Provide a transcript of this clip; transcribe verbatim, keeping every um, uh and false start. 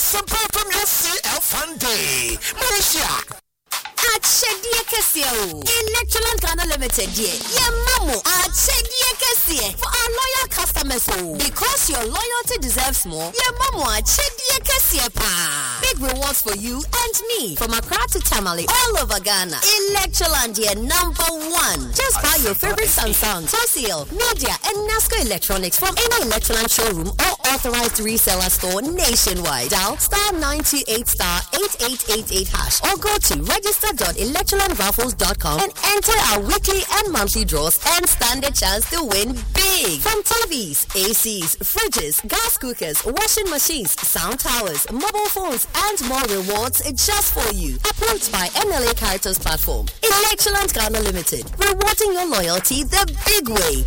support from your C L Fund Day. Malaysia. Achedie Kessie o. Electroland Ghana Limited die. Ye mamo. Achedie Kessie for our loyal customers o. Because your loyalty deserves more. Ye mamo Achedie Kessie pa. Big rewards for you and me from Accra to Tamale all over Ghana. Electroland die number one. Just buy your favorite Samsung, Tosio, Media, and Nasco Electronics from any Electroland showroom or authorized reseller store nationwide. Dial star nine two eight star eight eight eight eight hash or go to register dot electroland raffles dot com and enter our weekly and monthly draws and stand a chance to win big. From T Vs, A Cs, fridges, gas cookers, washing machines, sound towers, mobile phones, and more rewards just for you. Approved by M L A Caritas Platform. Electroland Ghana Limited. Rewarding your loyalty the big way.